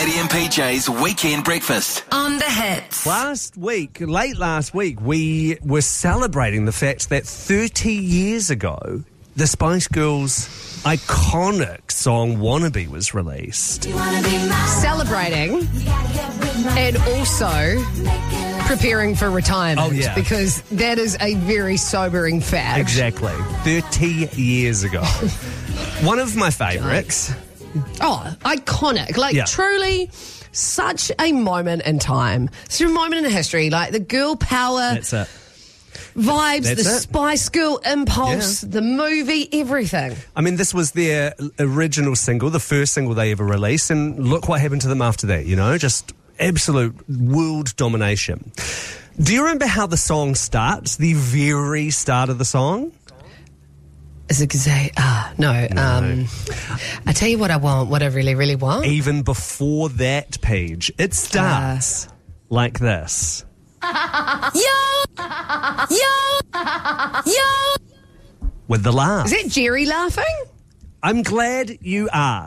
Maddie and PJ's Weekend Breakfast. On the Hits. Late last week, we were celebrating the fact that 30 years ago, the Spice Girls' iconic song Wannabe was released. Celebrating and also preparing for retirement. Oh, yeah. Because that is a very sobering fact. Exactly. 30 years ago. One of my favourites. Oh, iconic. Yeah. Truly such a moment in time. Such a moment in history. Like the girl power That's it. vibes, That's the it. Spice Girl impulse, the movie, everything. I mean, this was their original single, the first single they ever released, and look what happened to them after that, you know? Just absolute world domination. Do you remember how the song starts? The very start of the song? Is it say, no. I tell you what I want, what I really, really want. Even before that page, it starts like this. Yo! With the laugh. Is that Jerry laughing? I'm glad you asked.